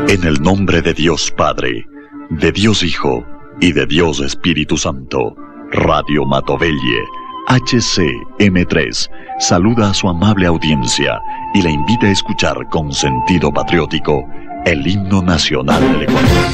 En el nombre de Dios Padre, de Dios Hijo y de Dios Espíritu Santo, Radio Matovelle, HCM3, saluda a su amable audiencia y la invita a escuchar con sentido patriótico el himno nacional del Ecuador.